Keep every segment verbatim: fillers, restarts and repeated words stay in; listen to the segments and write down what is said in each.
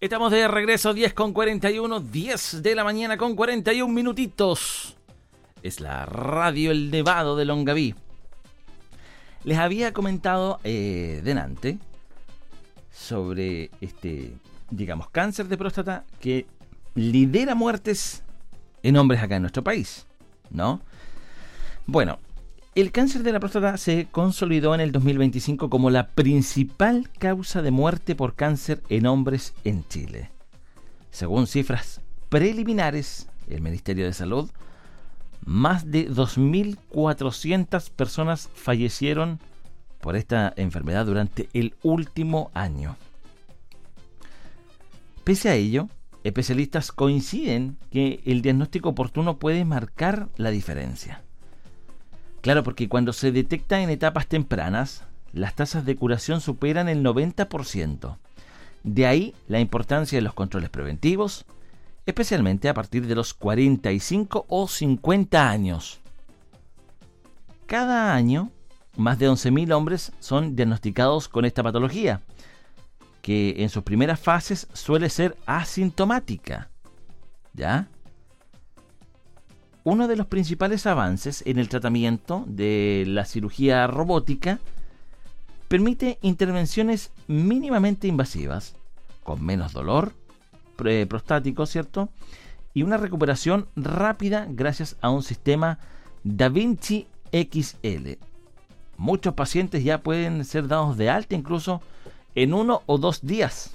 Estamos de regreso, diez con cuarenta y uno, diez de la mañana con cuarenta y un minutitos. Es la radio El Nevado de Longaví. Les había comentado eh, delante sobre este, digamos, cáncer de próstata que lidera muertes en hombres acá en nuestro país, ¿no? Bueno, el cáncer de la próstata se consolidó en el dos mil veinticinco como la principal causa de muerte por cáncer en hombres en Chile. Según cifras preliminares del Ministerio de Salud, más de dos mil cuatrocientas personas fallecieron por esta enfermedad durante el último año. Pese a ello, especialistas coinciden que el diagnóstico oportuno puede marcar la diferencia. Claro, porque cuando se detecta en etapas tempranas, las tasas de curación superan el noventa por ciento. De ahí la importancia de los controles preventivos, especialmente a partir de los cuarenta y cinco o cincuenta años. Cada año, más de once mil hombres son diagnosticados con esta patología, que en sus primeras fases suele ser asintomática. ¿Ya? Uno de los principales avances en el tratamiento de la cirugía robótica permite intervenciones mínimamente invasivas, con menos dolor prostático, ¿cierto? Y una recuperación rápida gracias a un sistema Da Vinci X L. Muchos pacientes ya pueden ser dados de alta incluso en uno o dos días.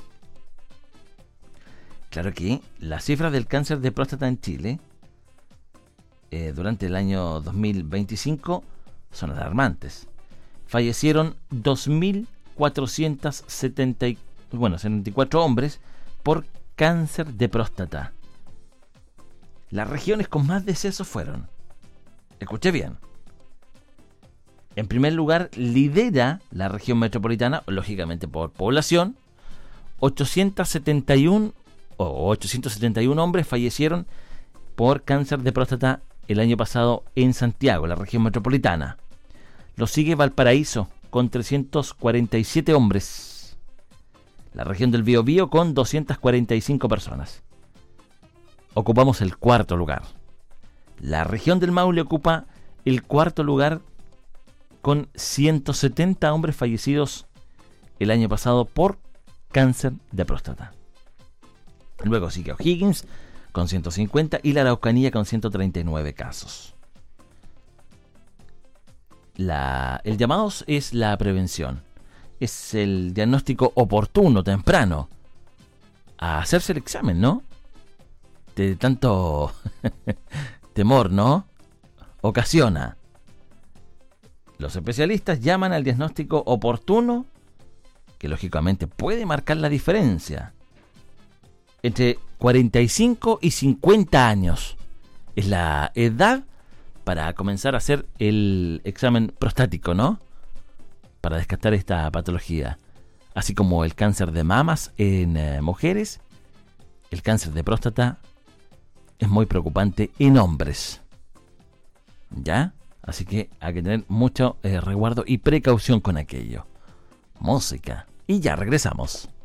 Claro que las cifras del cáncer de próstata en Chile eh, durante el año dos mil veinticinco son alarmantes. Fallecieron dos mil cuatrocientos setenta y cuatro hombres por cáncer de próstata. Las regiones con más decesos fueron, escuché bien, en primer lugar lidera la región metropolitana, lógicamente por población. ochocientos setenta y uno o ochocientos setenta y uno hombres fallecieron por cáncer de próstata el año pasado en Santiago, la región metropolitana. Lo sigue Valparaíso con trescientos cuarenta y siete hombres. La región del Biobío con doscientas cuarenta y cinco personas. Ocupamos el cuarto lugar. La región del Maule ocupa el cuarto lugar con ciento setenta hombres fallecidos el año pasado por cáncer de próstata. Luego sigue O'Higgins con ciento cincuenta y la Araucanía con ciento treinta y nueve casos. La, el llamado es la prevención. Es el diagnóstico oportuno, temprano. A hacerse el examen, ¿no? De tanto temor, ¿no? Ocasiona. Los especialistas llaman al diagnóstico oportuno, que lógicamente puede marcar la diferencia. Entre cuarenta y cinco y cincuenta años es la edad para comenzar a hacer el examen prostático, ¿no? Para descartar esta patología. Así como el cáncer de mamas en eh, mujeres, el cáncer de próstata es muy preocupante en hombres. ¿Ya? Así que hay que tener mucho eh, resguardo y precaución con aquello. Música. Y ya regresamos.